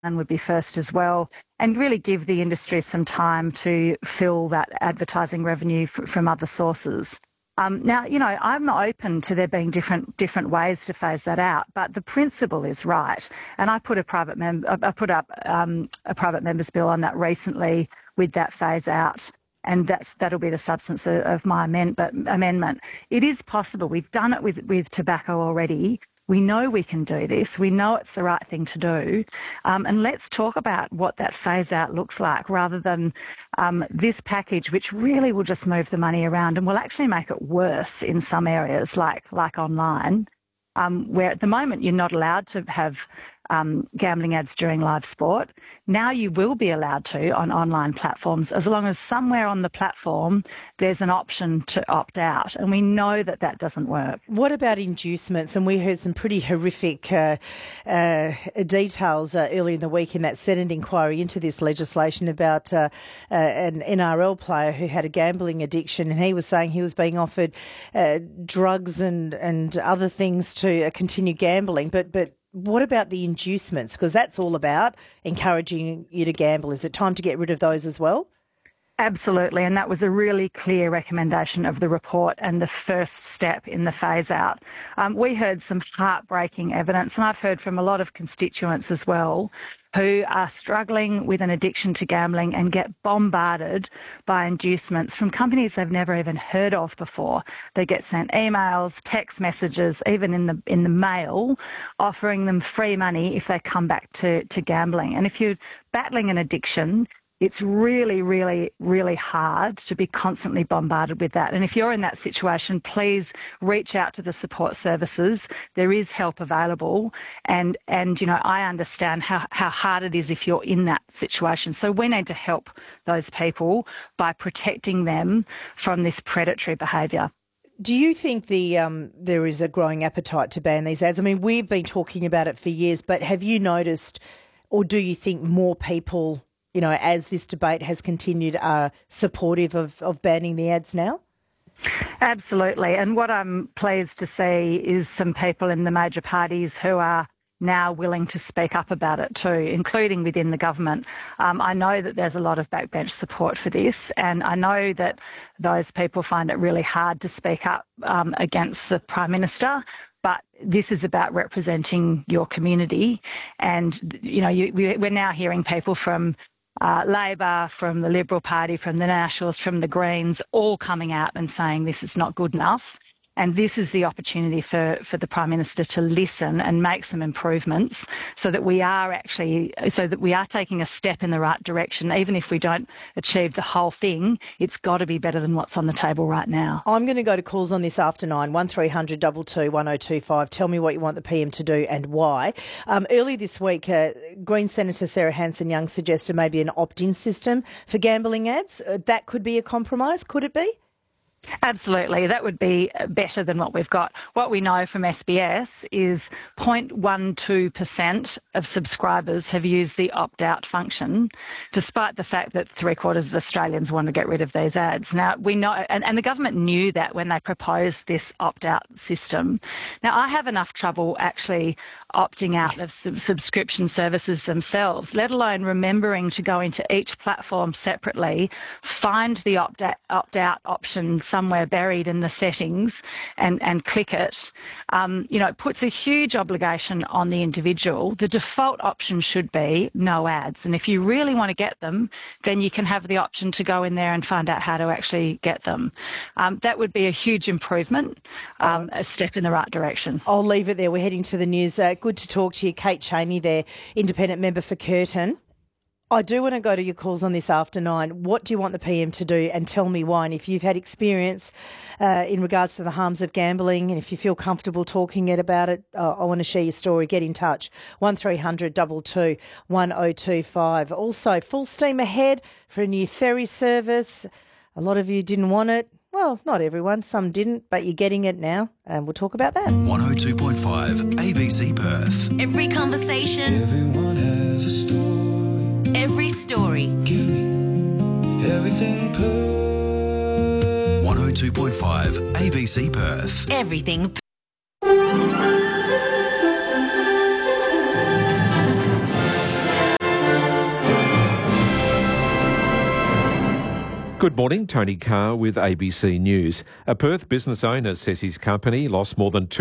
would be first as well, and really give the industry some time to fill that advertising revenue from other sources. Now, I'm open to there being different ways to phase that out, but the principle is right. And I put up a private members bill on that recently with that phase out, and that'll be the substance of my amendment. It is possible. We've done it with tobacco already. We know we can do this. We know it's the right thing to do. And let's talk about what that phase out looks like rather than this package, which really will just move the money around and will actually make it worse in some areas like online, where at the moment you're not allowed to have gambling ads during live sport. Now you will be allowed to on online platforms, as long as somewhere on the platform there's an option to opt out. And we know that doesn't work. What about inducements? And we heard some pretty horrific details earlier in the week in that Senate inquiry into this legislation about an NRL player who had a gambling addiction, and he was saying he was being offered drugs and other things to continue gambling. But what about the inducements? Because that's all about encouraging you to gamble. Is it time to get rid of those as well? Absolutely, and that was a really clear recommendation of the report and the first step in the phase out. We heard some heartbreaking evidence, and I've heard from a lot of constituents as well, who are struggling with an addiction to gambling and get bombarded by inducements from companies they've never even heard of before. They get sent emails, text messages, even in the mail, offering them free money if they come back to gambling. And if you're battling an addiction, it's really, really, really hard to be constantly bombarded with that. And if you're in that situation, please reach out to the support services. There is help available. And I understand how hard it is if you're in that situation. So we need to help those people by protecting them from this predatory behaviour. Do you think there is a growing appetite to ban these ads? I mean, we've been talking about it for years, but have you noticed, or do you think more people, as this debate has continued, are supportive of banning the ads now? Absolutely. And what I'm pleased to see is some people in the major parties who are now willing to speak up about it too, including within the government. I know that there's a lot of backbench support for this, and I know that those people find it really hard to speak up against the Prime Minister. But this is about representing your community. And, we're now hearing people from Labor, from the Liberal Party, from the Nationals, from the Greens, all coming out and saying this is not good enough. And this is the opportunity for the Prime Minister to listen and make some improvements so that we are taking a step in the right direction. Even if we don't achieve the whole thing, it's got to be better than what's on the table right now. I'm going to go to calls on this after 9, 1300 22 1025. Tell me what you want the PM to do and why. Early this week, Green Senator Sarah Hanson-Young suggested maybe an opt-in system for gambling ads. That could be a compromise, could it be? Absolutely. That would be better than what we've got. What we know from SBS is 0.12% of subscribers have used the opt-out function, despite the fact that 3/4 of Australians want to get rid of these ads. Now, we know, and the government knew that when they proposed this opt-out system. Now, I have enough trouble actually opting out of subscription services themselves, let alone remembering to go into each platform separately, find the opt-out option somewhere buried in the settings and click it. It puts a huge obligation on the individual. The default option should be no ads. And if you really want to get them, then you can have the option to go in there and find out how to actually get them. That would be a huge improvement, a step in the right direction. I'll leave it there. We're heading to the news. Good to talk to you. Kate Chaney there, independent member for Curtin. I do want to go to your calls on this after 9. What do you want the PM to do, and tell me why? And if you've had experience in regards to the harms of gambling, and if you feel comfortable talking about it, I want to share your story. Get in touch. 1300 22 1025. Also, full steam ahead for a new ferry service. A lot of you didn't want it. Well, not everyone. Some didn't, but you're getting it now, and we'll talk about that. 102.5 ABC Perth. Every conversation. Everyone has a story. Every story. Give me everything Perth. 102.5 ABC Perth. Everything Good morning, Tony Carr with ABC News. A Perth business owner says his company lost more than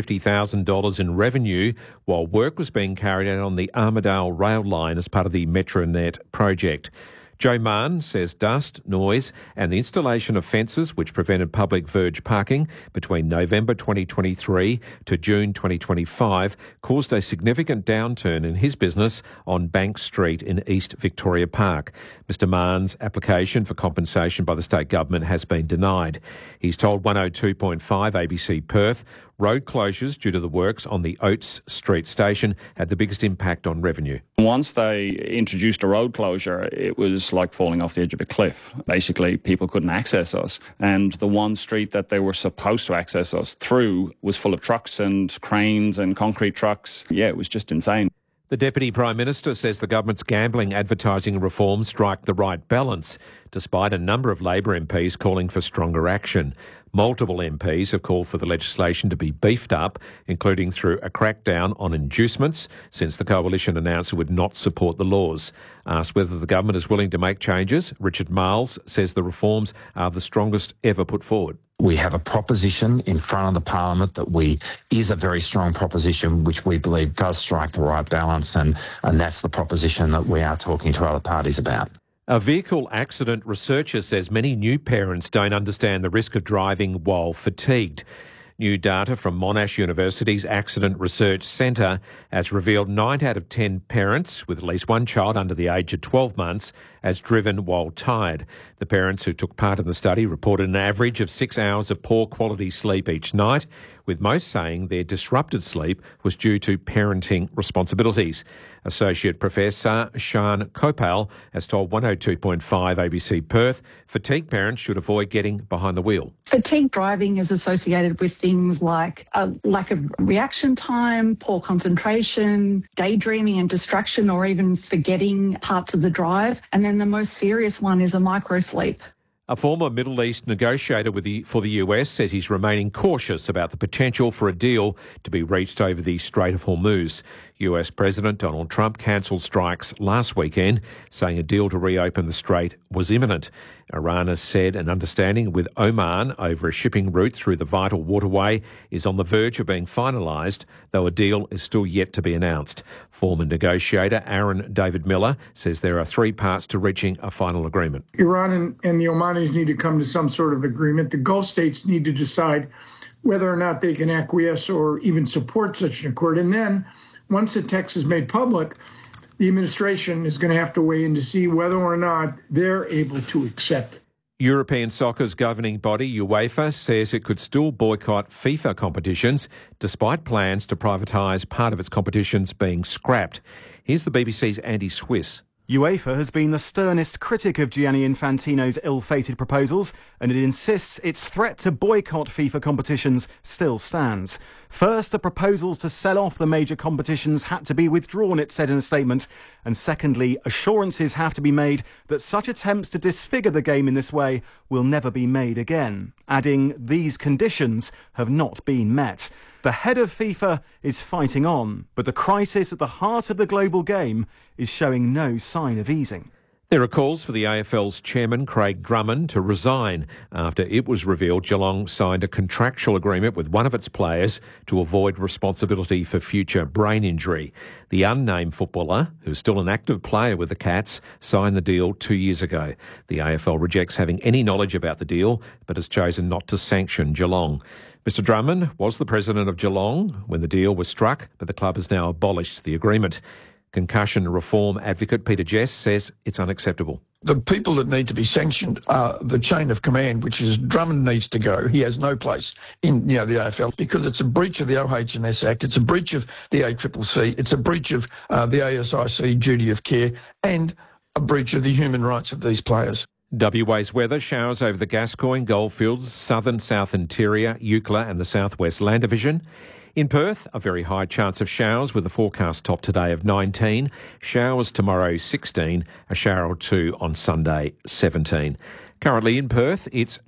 $250,000 in revenue while work was being carried out on the Armidale rail line as part of the Metronet project. Joe Mann says dust, noise and the installation of fences which prevented public verge parking between November 2023 to June 2025 caused a significant downturn in his business on Bank Street in East Victoria Park. Mr Mann's application for compensation by the state government has been denied. He's told 102.5 ABC Perth road closures due to the works on the Oates Street station had the biggest impact on revenue. Once they introduced a road closure, it was like falling off the edge of a cliff. Basically, people couldn't access us. And the one street that they were supposed to access us through was full of trucks and cranes and concrete trucks. Yeah, it was just insane. The Deputy Prime Minister says the government's gambling advertising reforms strike the right balance, despite a number of Labor MPs calling for stronger action. Multiple MPs have called for the legislation to be beefed up, including through a crackdown on inducements, since the Coalition announced it would not support the laws. Asked whether the government is willing to make changes, Richard Marles says the reforms are the strongest ever put forward. We have a proposition in front of the Parliament that is a very strong proposition which we believe does strike the right balance, and that's the proposition that we are talking to other parties about. A vehicle accident researcher says many new parents don't understand the risk of driving while fatigued. New data from Monash University's Accident Research Centre has revealed 9 out of 10 parents with at least one child under the age of 12 months has driven while tired. The parents who took part in the study reported an average of 6 hours of poor quality sleep each night, with most saying their disrupted sleep was due to parenting responsibilities. Associate Professor Sian Kopal has told 102.5 ABC Perth fatigue parents should avoid getting behind the wheel. Fatigue driving is associated with things like a lack of reaction time, poor concentration, daydreaming and distraction, or even forgetting parts of the drive. And then the most serious one is a microsleep. A former Middle East negotiator for the US says he's remaining cautious about the potential for a deal to be reached over the Strait of Hormuz. US President Donald Trump cancelled strikes last weekend, saying a deal to reopen the strait was imminent. Iran has said an understanding with Oman over a shipping route through the vital waterway is on the verge of being finalised, though a deal is still yet to be announced. Former negotiator Aaron David Miller says there are 3 parts to reaching a final agreement. Iran and the Omanis need to come to some sort of agreement. The Gulf states need to decide whether or not they can acquiesce or even support such an accord. And then, once the text is made public, the administration is going to have to weigh in to see whether or not they're able to accept it. European soccer's governing body, UEFA, says it could still boycott FIFA competitions despite plans to privatise part of its competitions being scrapped. Here's the BBC's Andy Swiss. UEFA has been the sternest critic of Gianni Infantino's ill-fated proposals, and it insists its threat to boycott FIFA competitions still stands. First, the proposals to sell off the major competitions had to be withdrawn, it said in a statement. And secondly, assurances have to be made that such attempts to disfigure the game in this way will never be made again, adding these conditions have not been met. The head of FIFA is fighting on, but the crisis at the heart of the global game is showing no sign of easing. There are calls for the AFL's chairman, Craig Drummond, to resign after it was revealed Geelong signed a contractual agreement with one of its players to avoid responsibility for future brain injury. The unnamed footballer, who's still an active player with the Cats, signed the deal 2 years ago. The AFL rejects having any knowledge about the deal, but has chosen not to sanction Geelong. Mr Drummond was the president of Geelong when the deal was struck, but the club has now abolished the agreement. Concussion reform advocate Peter Jess says it's unacceptable. The people that need to be sanctioned are the chain of command, which is Drummond needs to go. He has no place in the AFL because it's a breach of the OH&S Act, it's a breach of the ACCC, it's a breach of the ASIC duty of care and a breach of the human rights of these players. WA's weather: showers over the Gascoyne, Goldfields, southern South Interior, Eucla and the Southwest Land Division. In Perth, a very high chance of showers with a forecast top today of 19. Showers tomorrow 16, a shower or 2 on Sunday 17. Currently in Perth, it's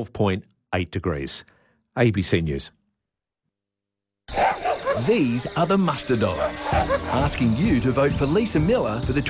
12.8 degrees. ABC News. These are the Muster Dogs, asking you to vote for Lisa Miller for the